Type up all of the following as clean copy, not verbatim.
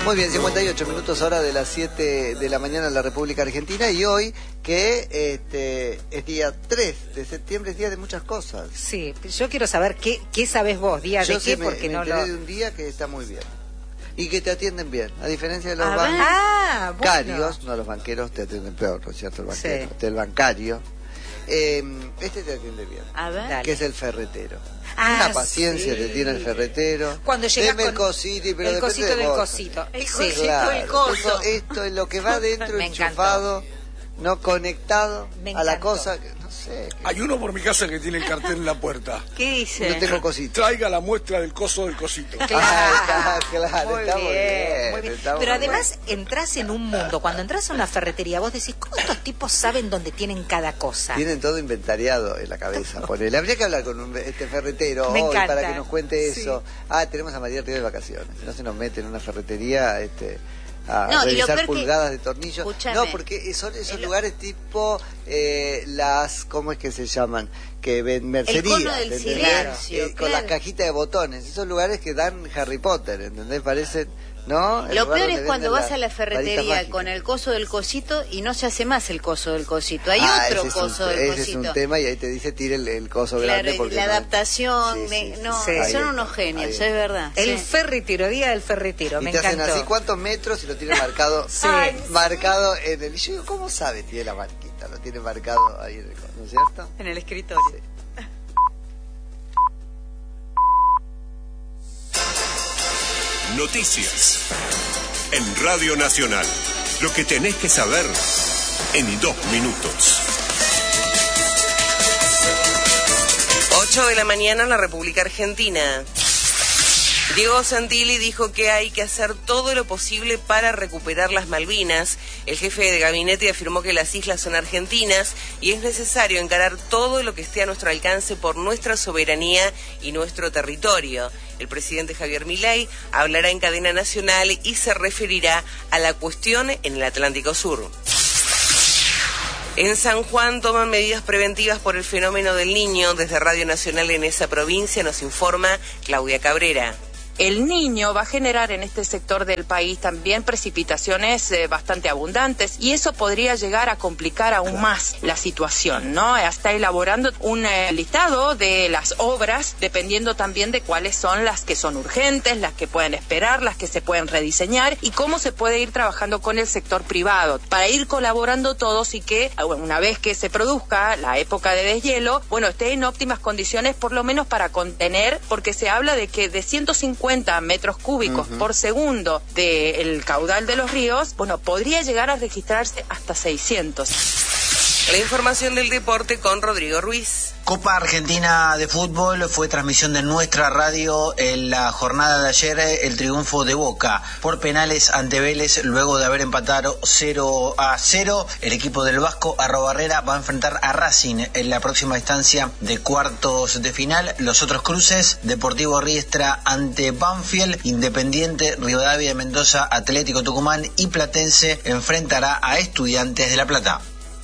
Muy bien, 58 minutos hora de las 7 de la mañana en la República Argentina, y hoy que es día 3 de septiembre, es día de muchas cosas. Sí, yo quiero saber qué sabés vos, día de qué, porque no lo... de un día que está muy bien y que te atienden bien, a diferencia de los bueno. bancarios, no, los banqueros te atienden peor, ¿no es cierto? El banquero, Sí. el bancario, este te atiende bien, A ver. Dale. que es el ferretero. Ah, Una paciencia sí. te tiene el ferretero. Cuando llegas Deme con el cosito, pero el cosito depende de del vos. cosito. El Sí. cosito, Claro, el coso. tengo esto es lo que va dentro, Me enchufado, no conectado Me a la encantó. cosa que no sé. Hay uno por mi casa que tiene el cartel en la puerta. ¿Qué dice? No tengo cosito. Traiga la muestra del coso del cosito. Claro, claro, Muy está bien, muy bien. muy bien. Está muy Pero bien. además entras en un mundo, cuando entras a una ferretería, vos decís, ¿cómo estos tipos saben dónde tienen cada cosa? Tienen todo inventariado en la cabeza. Ponele. Habría que hablar con este ferretero Me hoy encanta. para que nos cuente Sí. eso. Tenemos a María Ríos de vacaciones. No se nos mete en una ferretería a No, y lo revisar peor que- pulgadas de tornillo. Escúchame. No, porque son esos lugares tipo ¿cómo es que se llaman? Que ven mercería. El cono del ¿entendés? silencio, Con las claro. cajitas de botones. Esos lugares que dan Harry Potter, ¿entendés? Parecen... ¿no? El Lo lugar peor donde es cuando venden vas a la varitas ferretería mágicas. con el coso del cosito y no se hace más el coso del cosito. Hay otro ese es coso del ese cosito. es un tema, y ahí te dice tire el coso Claro, grande porque la no- adaptación, Sí, sí, no, sí. Ahí son está, unos genios, ahí es está. verdad. El sí. ferretero, día del ferretero, Y me te hacen encantó. así, ¿cuántos metros? Y lo tiene marcado, Sí. marcado en el... Y yo digo, ¿cómo sabe? Tiene la marquita, lo tiene marcado ahí en el... ¿no es cierto? En el escritorio. Sí. Noticias. En Radio Nacional. Lo que tenés que saber en 2 minutos. 8 de la mañana en la República Argentina. Diego Santilli dijo que hay que hacer todo lo posible para recuperar las Malvinas. El jefe de gabinete afirmó que las islas son argentinas y es necesario encarar todo lo que esté a nuestro alcance por nuestra soberanía y nuestro territorio. El presidente Javier Milei hablará en cadena nacional y se referirá a la cuestión en el Atlántico Sur. En San Juan toman medidas preventivas por el fenómeno del Niño. Desde Radio Nacional en esa provincia nos informa Claudia Cabrera. El Niño va a generar en este sector del país también precipitaciones bastante abundantes y eso podría llegar a complicar aún más la situación, ¿no? Está elaborando un listado de las obras dependiendo también de cuáles son las que son urgentes, las que pueden esperar, las que se pueden rediseñar y cómo se puede ir trabajando con el sector privado para ir colaborando todos y que una vez que se produzca la época de deshielo, bueno, esté en óptimas condiciones por lo menos para contener, porque se habla de que de 150 metros cúbicos por segundo del caudal de los ríos, bueno, podría llegar a registrarse hasta 600. La información del deporte con Rodrigo Ruiz. Copa Argentina de Fútbol, fue transmisión de nuestra radio en la jornada de ayer, el triunfo de Boca por penales ante Vélez luego de haber empatado 0-0. El equipo del Vasco Arrobarrera va a enfrentar a Racing en la próxima instancia de cuartos de final. Los otros cruces: Deportivo Riestra ante Banfield, Independiente Rivadavia de Mendoza, Atlético Tucumán y Platense enfrentará a Estudiantes de La Plata.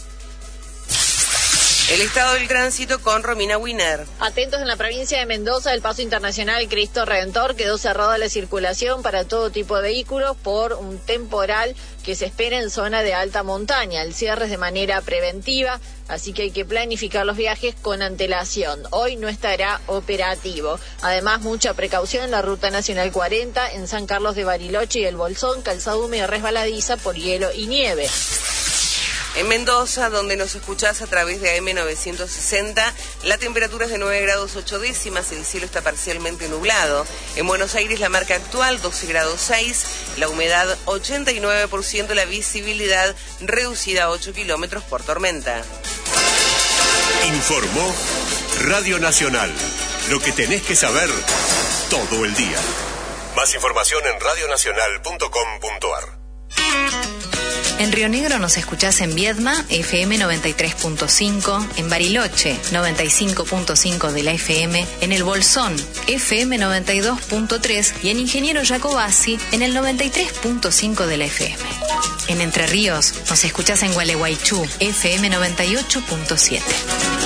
El estado del tránsito con Romina Winer. Atentos, en la provincia de Mendoza, el paso internacional Cristo Redentor quedó cerrado a la circulación para todo tipo de vehículos por un temporal que se espera en zona de alta montaña. El cierre es de manera preventiva, así que hay que planificar los viajes con antelación. Hoy no estará operativo. Además, mucha precaución en la Ruta Nacional 40 en San Carlos de Bariloche y El Bolsón, calzada húmeda y resbaladiza por hielo y nieve. En Mendoza, donde nos escuchás a través de AM960, la temperatura es de 9 grados 8 décimas, el cielo está parcialmente nublado. En Buenos Aires la marca actual 12 grados 6, la humedad 89%, la visibilidad reducida a 8 kilómetros por tormenta. Informó Radio Nacional. Lo que tenés que saber todo el día. Más información en radionacional.com.ar. En Río Negro nos escuchás en Viedma, FM 93.5, en Bariloche, 95.5 de la FM, en El Bolsón, FM 92.3 y en Ingeniero Jacobasi, en el 93.5 de la FM. En Entre Ríos nos escuchás en Gualeguaychú, FM 98.7.